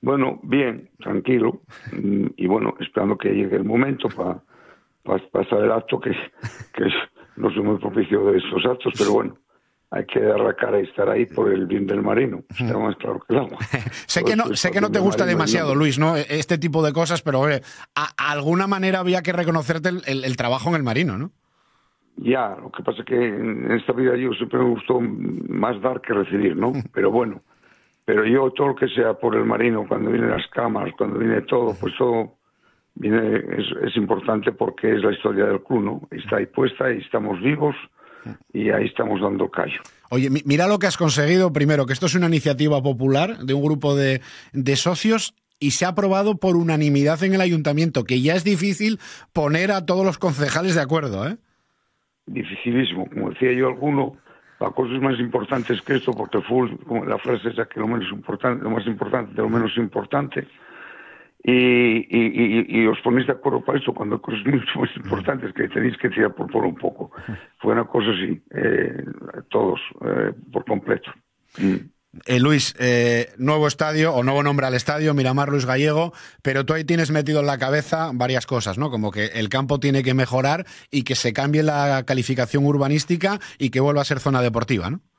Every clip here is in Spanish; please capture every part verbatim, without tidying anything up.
Bueno, bien, tranquilo, y bueno, esperando que llegue el momento para pa, pa pasar el acto, que, que no soy muy propicio de estos actos, pero bueno, hay que dar la cara y estar ahí por el bien del marino, está más claro que el agua. sé que no, pues, sé que no te gusta demasiado, no. Luis, ¿no? Este tipo de cosas, pero oye, a, a alguna manera había que reconocerte el, el, el trabajo en el marino, ¿no? Ya, lo que pasa es que en esta vida yo siempre me gustó más dar que recibir, ¿no? Pero bueno, pero yo todo lo que sea por el marino, cuando vienen las cámaras, cuando viene todo, pues todo viene, es, es importante porque es la historia del club, ¿no? Está ahí puesta y estamos vivos y ahí estamos dando callo. Oye, mira lo que has conseguido. Primero, que esto es una iniciativa popular de un grupo de, de socios y se ha aprobado por unanimidad en el ayuntamiento, que ya es difícil poner a todos los concejales de acuerdo, ¿eh? Dificilísimo. Como decía yo alguno, para cosas más importantes que esto, porque fue como la frase esa que lo menos importante, lo más importante de lo menos importante, y, y, y, y os ponéis de acuerdo para eso cuando hay cosas mucho más importantes que tenéis que tirar por, por un poco. Fue una cosa así, eh, todos, eh, por completo. Mm. Eh, Luis, eh, nuevo estadio o nuevo nombre al estadio, Miramar Luis Gallego, pero tú ahí tienes metido en la cabeza varias cosas, ¿no? Como que el campo tiene que mejorar y que se cambie la calificación urbanística y que vuelva a ser zona deportiva, ¿no?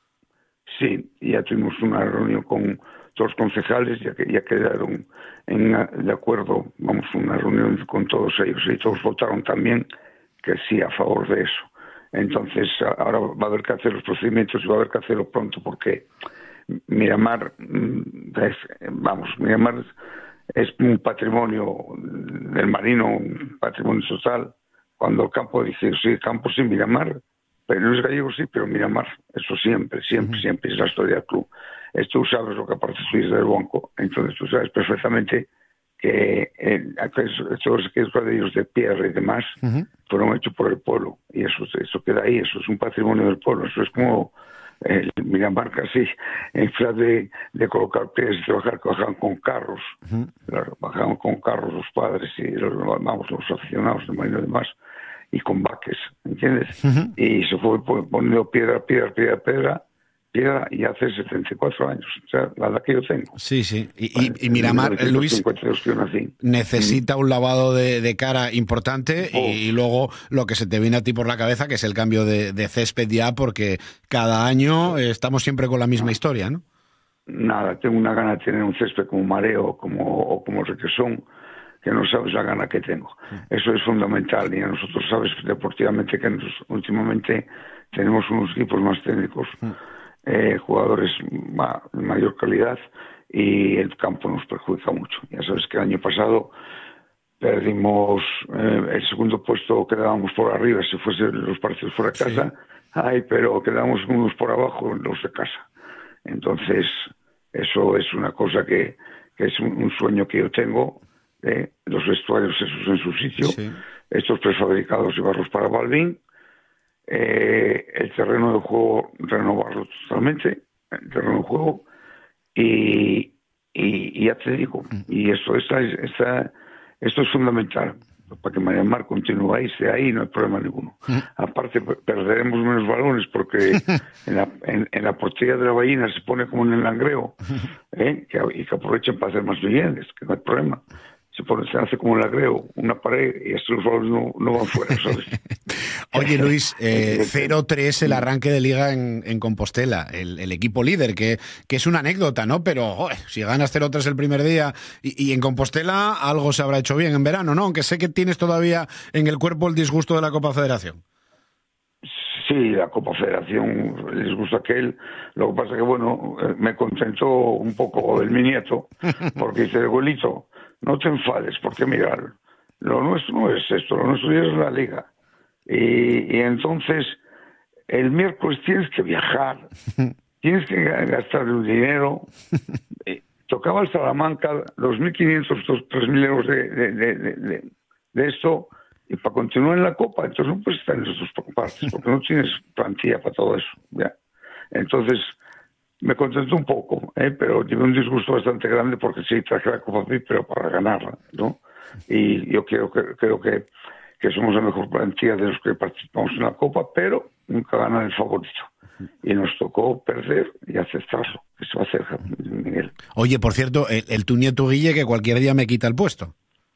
Sí, ya tuvimos una reunión con todos los concejales, ya que ya quedaron en, de acuerdo, vamos, una reunión con todos ellos y todos votaron también que sí a favor de eso. Entonces ahora va a haber que hacer los procedimientos y va a haber que hacerlo pronto porque Miramar, es, vamos, Miramar es un patrimonio del marino, un patrimonio total. Cuando el campo dice, sí, el campo sí, Miramar, pero Luis Gallego sí, pero Miramar, eso siempre, siempre, uh-huh. siempre es la historia del club. Tú sabes lo que aparte estuviste del banco, entonces tú sabes perfectamente que eh, todos aquellos cuadrillos de piedra y demás uh-huh. fueron hechos por el pueblo, y eso, eso queda ahí, eso es un patrimonio del pueblo, eso es como el Miramar casi, en vez de, de colocar pies y trabajar, que bajaban con carros, uh-huh. bajaban con carros los padres y los, vamos, los aficionados de marino y demás, y con vaques, ¿entiendes? Uh-huh. Y se fue poniendo piedra, piedra, piedra, piedra, piedra, y hace setenta y cuatro años, o sea, la edad que yo tengo. Sí, sí, y, y, y Miramar, Luis, necesita un lavado de, de cara importante oh. y, y luego lo que se te viene a ti por la cabeza, que es el cambio de, de césped ya, porque cada año eh, estamos siempre con la misma no. historia, ¿no? Nada, tengo una gana de tener un césped como Mareo como, o como Requesón, que no sabes la gana que tengo. Eso es fundamental, y a nosotros sabes deportivamente que nosotros, últimamente tenemos unos equipos más técnicos, eh, jugadores ma, de mayor calidad, y el campo nos perjudica mucho. Ya sabes que el año pasado perdimos eh, el segundo puesto, quedábamos por arriba si fuesen los partidos fuera de casa, sí. Ay, pero quedamos unos por abajo los de casa. Entonces eso es una cosa que, que es un, un sueño que yo tengo. Eh, los vestuarios esos en su sitio, sí. Estos prefabricados llevarlos para Balbín, eh, el terreno de juego renovarlo totalmente, el terreno de juego, y, y, y ya te digo, y esto, esta, esta, esto es fundamental para que Miramar continúe ahí, esté ahí, no hay problema ninguno. Aparte, perderemos menos balones porque en la, en, en la portería de la Ballena se pone como en el Langreo, ¿eh? que, y que aprovechen para hacer más viviendas, que no hay problema. Se, pone, se hace como el Langreo, una pared, y estos balones no, no van fuera, ¿sabes? Oye, Luis, eh, cero tres el arranque de Liga en, en Compostela, el, el equipo líder, que, que es una anécdota, ¿no? Pero joder, si ganas cero tres el primer día y, y en Compostela algo se habrá hecho bien en verano, ¿no? Aunque sé que tienes todavía en el cuerpo el disgusto de la Copa Federación. Sí, la Copa Federación, el disgusto aquel. Lo que pasa que, bueno, me contentó un poco el mi nieto, porque dice, abuelito, no te enfades, porque mira, lo nuestro no es esto, lo nuestro es la Liga. Y, y entonces, el miércoles tienes que viajar, tienes que gastar el dinero. Eh, tocaba el Salamanca dos mil quinientos, tres mil euros de, de, de, de, de esto, y para continuar en la Copa, entonces no puedes estar en esas dos partes, porque no tienes plantilla para todo eso. ¿Ya? Entonces, me contentó un poco, ¿eh? Pero tuve un disgusto bastante grande porque sí, traje la Copa P I B, pero para ganarla, ¿no? Y yo creo que, creo que que somos la mejor plantilla de los que participamos en la Copa, pero nunca gana el favorito. y nos tocó perder y aceptarlo. Eso va a ser Miguel. Oye, por cierto, el, el tu nieto Guille, que cualquier día me quita el puesto.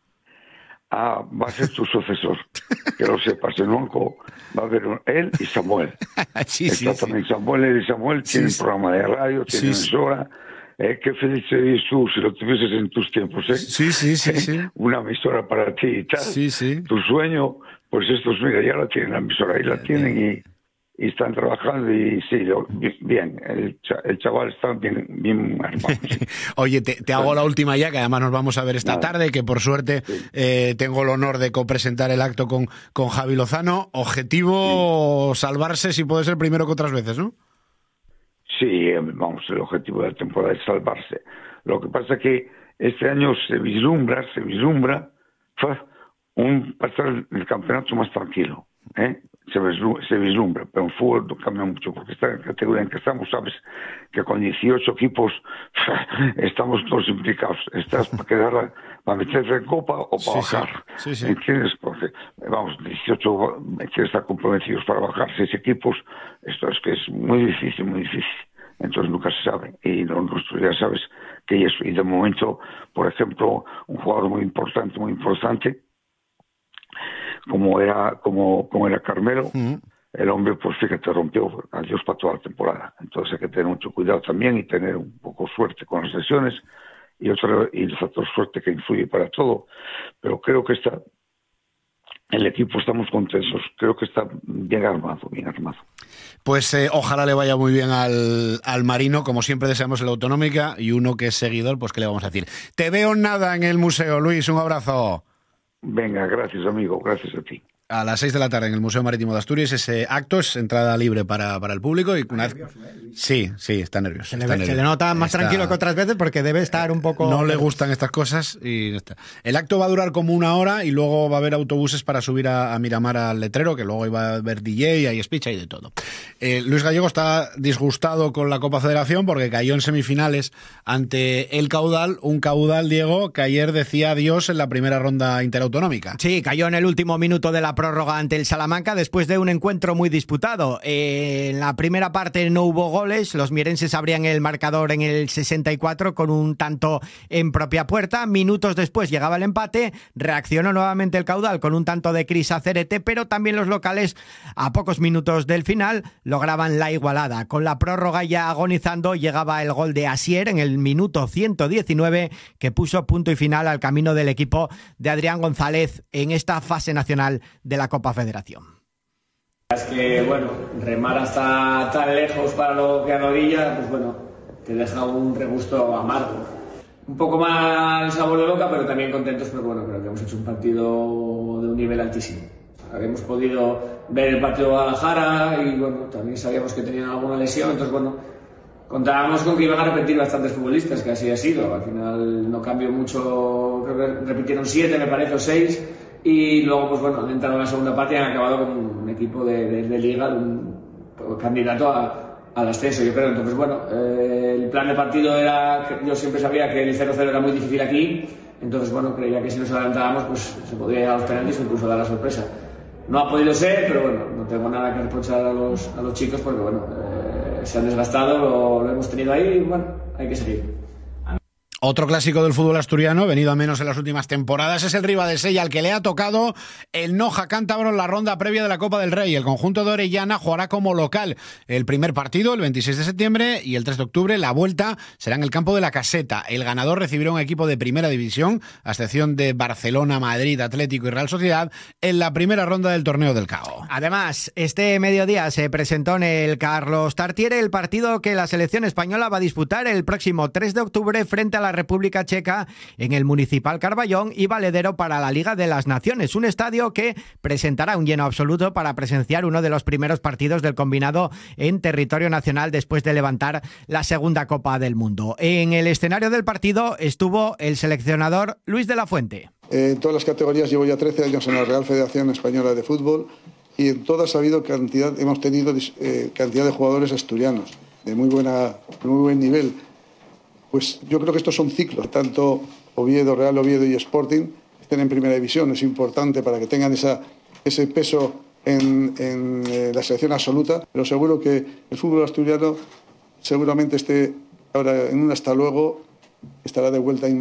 Ah, va a ser tu sucesor, que lo sepas. En Onco va a haber él y Samuel. sí, Está sí, también sí. Samuel, él y Samuel Sí, tienen sí. programa de radio, tienen Sí, sí. emisora. Eh, qué feliz serías tú si lo tuvieses en tus tiempos, ¿eh? Sí, sí, sí, sí. Una emisora para ti y tal. Sí, sí. Tu sueño, pues estos, mira, ya la tienen la emisora, ahí la tienen y... y están trabajando y sí, lo, bien, el, el chaval está bien, bien armado. Sí. Oye, te, te hago la última ya, que además nos vamos a ver esta Nada. tarde, que por suerte Sí. eh, tengo el honor de copresentar el acto con, con Javi Lozano. Objetivo, sí. salvarse si puede ser primero que otras veces, ¿no? Sí, vamos, el objetivo de la temporada es salvarse. Lo que pasa es que este año se vislumbra, se vislumbra un pasar el campeonato más tranquilo, ¿eh? Se vislumbra, se vislumbra, pero en fútbol no cambia mucho, porque está en la categoría en que estamos, sabes que con dieciocho equipos estamos todos implicados. Estás para quedar, para meterse en Copa o para sí, bajar. Sí, sí. ¿Entiendes? Porque, vamos, dieciocho que están comprometidos para bajar seis equipos, esto es que es muy difícil, muy difícil. Entonces nunca se sabe. Y lo nuestro ya sabes que eso. Y de momento, por ejemplo, un jugador muy importante, muy importante, como era como como era Carmelo, uh-huh. el hombre, pues fíjate, rompió adiós para toda la temporada. Entonces hay que tener mucho cuidado también y tener un poco suerte con las lesiones y otro y el factor suerte que influye para todo. Pero creo que está el equipo, estamos contentos, creo que está bien armado, bien armado. Pues eh, ojalá le vaya muy bien al, al Marino, como siempre deseamos en la Autonómica, y uno que es seguidor, pues qué le vamos a decir. Te veo nada en el museo, Luis, un abrazo. Venga, gracias amigo, gracias a ti. A las seis de la tarde en el Museo Marítimo de Asturias, ese acto es entrada libre para, para el público. Y una vez... Sí, sí, está nervioso. Se le, está se nervioso. le nota más está... tranquilo que otras veces porque debe estar un poco... No le gustan estas cosas y está. El acto va a durar como una hora y luego va a haber autobuses para subir a, a Miramar al letrero, que luego iba a haber D J, hay speech, hay de todo. Eh, Luis Gallego está disgustado con la Copa Federación porque cayó en semifinales ante el Caudal, un Caudal, Diego, que ayer decía adiós en la primera ronda interautonómica. Sí, cayó en el último minuto de la prórroga ante el Salamanca después de un encuentro muy disputado. Eh, en la primera parte no hubo goles, los mierenses abrían el marcador en el sesenta y cuatro con un tanto en propia puerta. Minutos después llegaba el empate, reaccionó nuevamente el Caudal con un tanto de Cris Acerete, pero también los locales a pocos minutos del final lograban la igualada. Con la prórroga ya agonizando llegaba el gol de Asier en el minuto ciento diecinueve que puso punto y final al camino del equipo de Adrián González en esta fase nacional de la Copa Federación. Es que, bueno, remar hasta tan lejos para lo que a la orilla, pues bueno, te deja un regusto amargo. Un poco mal sabor de boca, pero también contentos, pero bueno, creo que hemos hecho un partido de un nivel altísimo. Habíamos podido ver el partido de Guadalajara y bueno, también sabíamos que tenían alguna lesión, entonces bueno, contábamos con que iban a repetir bastantes futbolistas, que así ha sido. Al final no cambió mucho, creo que repitieron siete, me parece, o seis. Y luego, pues bueno, han entrado en la segunda parte y han acabado con un equipo de, de, de liga, de un candidato a, al ascenso, yo creo. Entonces, bueno, eh, el plan de partido era, yo siempre sabía que el cero cero era muy difícil aquí, entonces, bueno, creía que si nos adelantábamos, pues se podría ir a los penaltis o incluso dar la sorpresa. No ha podido ser, pero bueno, no tengo nada que reprochar a los, a los chicos porque, bueno, eh, se han desgastado, lo, lo hemos tenido ahí y, bueno, hay que seguir. Otro clásico del fútbol asturiano, venido a menos en las últimas temporadas, es el Ribadesella, al que le ha tocado el Noja Cántabro en la ronda previa de la Copa del Rey. El conjunto de Orellana jugará como local el primer partido, el veintiséis de septiembre, y el tres de octubre la vuelta será en el campo de la Caseta. El ganador recibirá un equipo de primera división, a excepción de Barcelona, Madrid, Atlético y Real Sociedad, en la primera ronda del Torneo del Cao. Además, este mediodía se presentó en el Carlos Tartiere el partido que la selección española va a disputar el próximo tres de octubre frente a la República Checa en el Municipal Carballón y valedero para la Liga de las Naciones, un estadio que presentará un lleno absoluto para presenciar uno de los primeros partidos del combinado en territorio nacional después de levantar la segunda Copa del Mundo. En el escenario del partido estuvo el seleccionador Luis de la Fuente. En todas las categorías llevo ya trece años en la Real Federación Española de Fútbol y en todas ha habido cantidad, hemos tenido eh, cantidad de jugadores asturianos de muy, buena, muy buen nivel. Pues yo creo que estos son ciclos, tanto Oviedo, Real Oviedo y Sporting estén en primera división. Es importante para que tengan esa, ese peso en, en eh, la selección absoluta, pero seguro que el fútbol asturiano seguramente esté ahora en un hasta luego, estará de vuelta